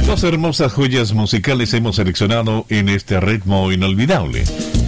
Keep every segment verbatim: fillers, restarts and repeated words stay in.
Dos hermosas joyas musicales hemos seleccionado en este ritmo inolvidable.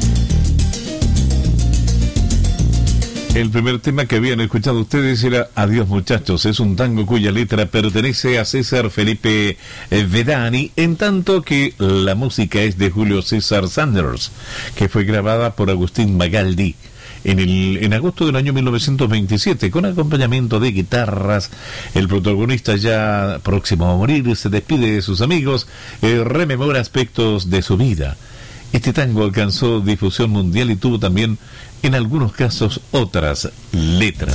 El primer tema que habían escuchado ustedes era Adiós Muchachos. Es un tango cuya letra pertenece a César Felipe Vedani, en tanto que la música es de Julio César Sanders, que fue grabada por Agustín Magaldi en, el, en agosto del año mil novecientos veintisiete, con acompañamiento de guitarras. El protagonista, ya próximo a morir, se despide de sus amigos, eh, rememora aspectos de su vida. Este tango alcanzó difusión mundial y tuvo también, en algunos casos, otras letras.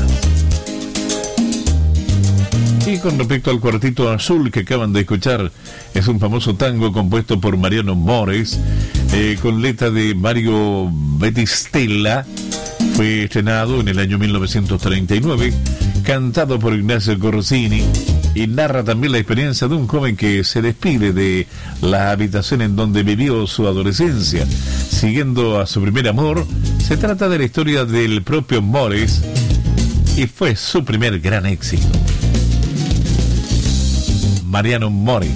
Y con respecto al Cuartito Azul que acaban de escuchar, es un famoso tango compuesto por Mariano Mores, eh, con letra de Mario Betistella. Fue estrenado en el año mil novecientos treinta y nueve, cantado por Ignacio Corsini, y narra también la experiencia de un joven que se despide de la habitación en donde vivió su adolescencia, siguiendo a su primer amor. Se trata de la historia del propio Mores y fue su primer gran éxito. Mariano Mores.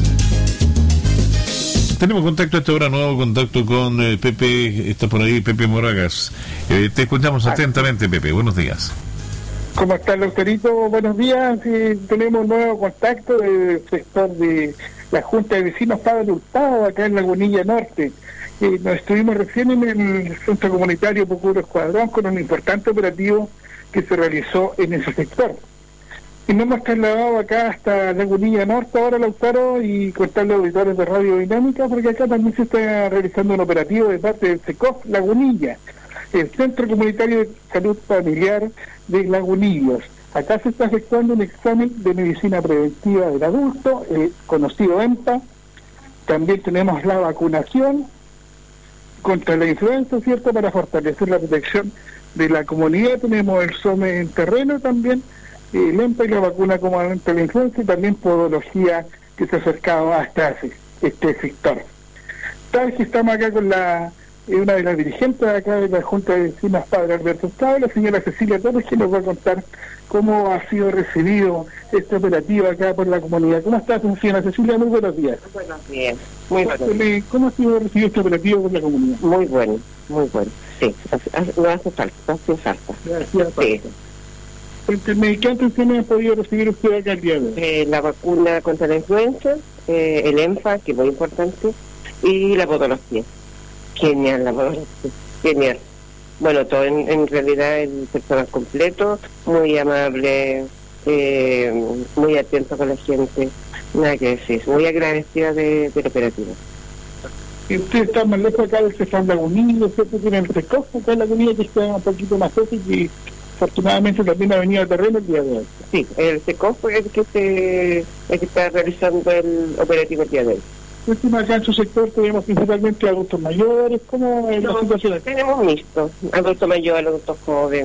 Tenemos contacto a esta hora, nuevo contacto con eh, Pepe, está por ahí Pepe Moragas. Eh, te escuchamos atentamente, Pepe, buenos días. ¿Cómo está el doctorito? Buenos días. Sí, tenemos un nuevo contacto del sector de la Junta de Vecinos Padre Hurtado, acá en Lagunilla Norte. Eh, nos estuvimos recién en el Centro Comunitario Pocuro Escuadrón con un importante operativo que se realizó en ese sector. Y nos hemos trasladado acá hasta Lagunilla Norte, ahora Lautaro, y contarle a los auditores de Radio Dinámica, porque acá también se está realizando un operativo de parte del SECOF Lagunilla, el Centro Comunitario de Salud Familiar de Lagunillos. Acá se está efectuando un examen de medicina preventiva del adulto, el conocido EMPA. También tenemos la vacunación contra la influenza, ¿cierto?, para fortalecer la protección de la comunidad. Tenemos el SOME en terreno también, el EMPA y la vacuna contra la influenza, y también podología que se ha acercado hasta este sector. Tal que estamos acá con la una de las dirigentes acá de la Junta de Vecinos Padre Alberto Hurtado, la señora Cecilia Torres, que nos va a contar cómo ha sido recibido este operativo acá por la comunidad. ¿Cómo está, señora Cecilia? Muy buenos días. Buenos días. Muy bueno. ¿Cómo ha sido recibido este operativo por la comunidad? Muy bueno, muy bueno. Sí, no hace falta, hace falta. Gracias. Sí. Cuénteme, ¿qué atenciones ha podido recibir usted acá el día de hoy? Eh, la vacuna contra la influenza, eh, el EMFA, que es muy importante, y la podología. Genial, la podología. Genial. Bueno, todo en, en realidad el personal completo, muy amable, eh, muy atento con la gente, nada que decir, muy agradecida de, del operativo. Y usted está más lejos acá del Cesar Lagunillo, ¿cierto? Tiene el SECOF acá en Lagunillo, que está un poquito más lejos, y afortunadamente también ha venido a terreno el día de hoy. Sí, el SECOF es el que, se, el que está realizando el operativo el día de hoy. Acá en su sector tenemos principalmente adultos mayores. ¿Cómo es la situación aquí? Tenemos mixto, adulto mayor, adulto joven.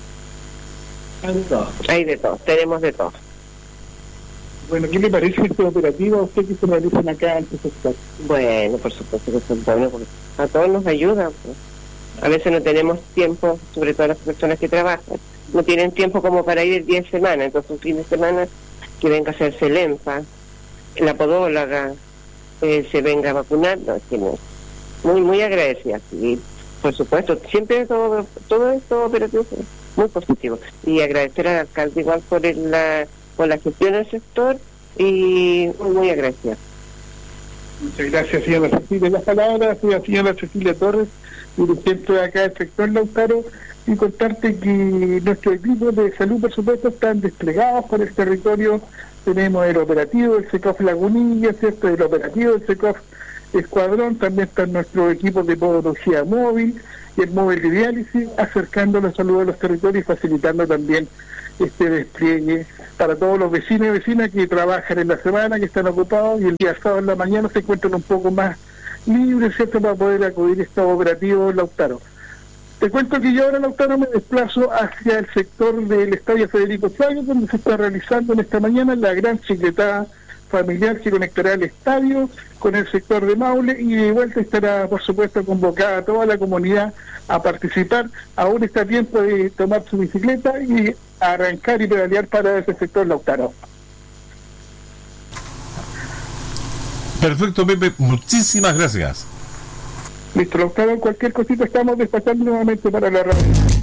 Hay de todo. Hay de todo, tenemos de todo. Bueno, ¿qué le parece este operativo a usted que se realizan acá en su sector? Bueno, por supuesto que son buenos, porque a todos nos ayuda. Pues. A veces no tenemos tiempo, sobre todo las personas que trabajan, no tienen tiempo como para ir el día de semana, entonces un fin de semana que venga a hacerse el EMPA, la podóloga, Eh, se venga a vacunar, no, es que no. Muy, muy agradecida. Y por supuesto, siempre todo, todo esto operativo muy positivo. Y agradecer al alcalde igual por el, la, por la gestión del sector, y muy, muy agradecida. Muchas gracias, señora Cecilia. Las palabras de la señora Cecilia Torres, dirigente de acá del sector Lautaro, y contarte que nuestros equipos de salud, por supuesto, están desplegados por el territorio. Tenemos el operativo del SECOF Lagunilla, ¿cierto? El operativo del SECOF Escuadrón, también están nuestros equipos de podología móvil y el móvil de diálisis, acercando la salud a los territorios y facilitando también este despliegue para todos los vecinos y vecinas que trabajan en la semana, que están ocupados, y el día sábado en la mañana se encuentran un poco más libres, ¿cierto?, para poder acudir a estos operativos Lautaro. Te cuento que yo ahora, Lautaro, me desplazo hacia el sector del Estadio Federico Chávez, donde se está realizando en esta mañana la gran chicletada familiar que conectará el estadio con el sector de Maule, y de vuelta estará, por supuesto, convocada a toda la comunidad a participar. Aún está a tiempo de tomar su bicicleta y arrancar y pedalear para ese sector, Lautaro. Perfecto, Pepe, muchísimas gracias. Listo, Lautaro, cualquier cosita estamos despachando nuevamente para la radio.